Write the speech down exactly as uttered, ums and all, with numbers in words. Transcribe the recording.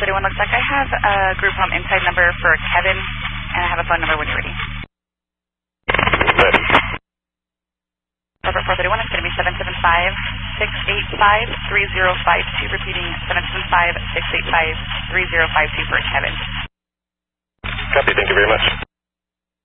thirty-one, looks like I have a group home inside number for Kevin, and I have a phone number when you're ready. Ready. Corporate four thirty-one, it's going to be seven seven five, six eight five, three zero five two, repeating seven seven five, six eight five, three zero five two for Kevin. Copy, thank you very much.